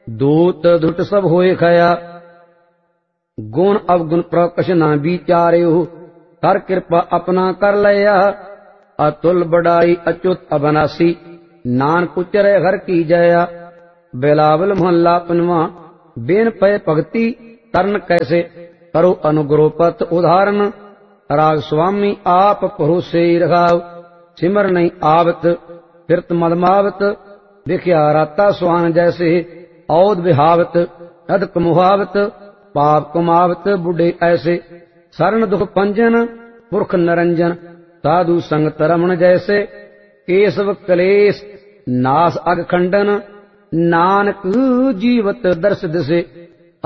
दूत धुट सब होए खया। गुण अवगुण प्रकश ना विचार्यो, कर कृपा अपना कर लया। अतुल बड़ाई अच्युत अबनासी, नानक उचरे घर की जया। बिलावल मोहल्ला पनवा, बेन पय भगति तरन कैसे। करो अनुग्रह पथ उदाहरण, राग स्वामी आप भरोसे रखाव। सिमर नहीं आवत फिरत मदमावत, दिखया राता सुहान जैसे। औद विहावत अदक मुहावत, पाप कमावत बुढ़े ऐसे। शरण दुख पंजन पुरख नरंजन, साधु संगत रमण जैसे। केशव कलेश नाश अग खंडन, नानक जीवत दर्श दिसे।